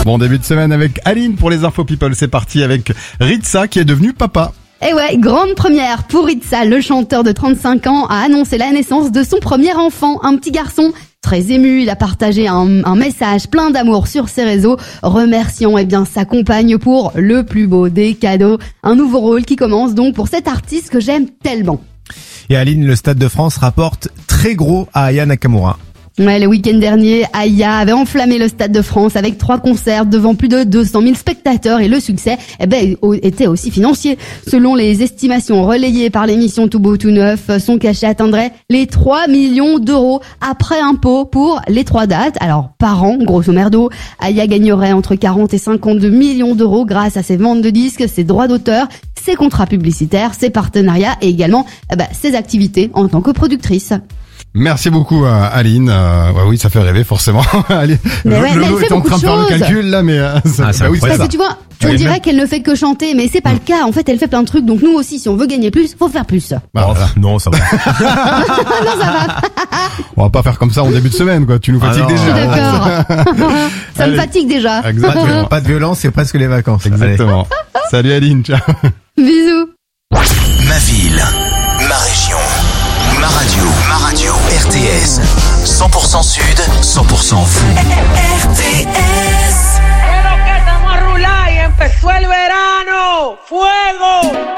Bon début de semaine avec Aline pour les infos people. C'est parti avec Ritza qui est devenu papa. Et ouais, grande première pour Ritza, le chanteur de 35 ans a annoncé la naissance de son premier enfant, un petit garçon. Très ému, il a partagé un message plein d'amour sur ses réseaux, remerciant sa compagne pour le plus beau des cadeaux. Un nouveau rôle qui commence donc pour cet artiste que j'aime tellement. Et Aline, le Stade de France rapporte très gros à Aya Nakamura. Ouais, le week-end dernier, Aya avait enflammé le Stade de France avec 3 concerts devant plus de 200 000 spectateurs et le succès, était aussi financier. Selon les estimations relayées par l'émission Tout Beau Tout Neuf, son cachet atteindrait les 3 millions d'euros après impôt pour les 3 dates. Alors, par an, grosso merdo, Aya gagnerait entre 40 et 52 millions d'euros grâce à ses ventes de disques, ses droits d'auteur, ses contrats publicitaires, ses partenariats et également, ses activités en tant que productrice. Merci beaucoup Aline. Oui, ça fait rêver forcément. Aline, mais elle fait est en train de faire le calcul là, mais tu vois, on dirait qu'elle ne fait que chanter, mais c'est pas le cas. En fait, elle fait plein de trucs. Donc nous aussi, si on veut gagner plus, faut faire plus. Non, ça va. Non, ça va. On va pas faire comme ça en début de semaine, quoi. Tu nous fatigues déjà. Je suis d'accord. Ça me fatigue déjà. Exactement. Pas de violence, c'est presque les vacances. Exactement. Salut Aline, ciao. Bisous. Ma ville, ma région, ma radio, RTS.